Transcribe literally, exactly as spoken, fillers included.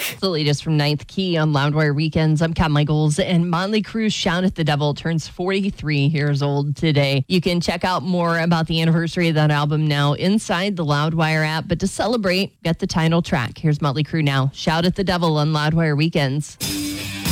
The latest from Ninth Key on Loudwire Weekends. I'm Kat Michaels, and Motley Crue's Shout at the Devil turns forty-three years old today. You can check out more about the anniversary of that album now inside the Loudwire app. But to celebrate, get the title track. Here's Motley Crue now. Shout at the Devil on Loudwire Weekends.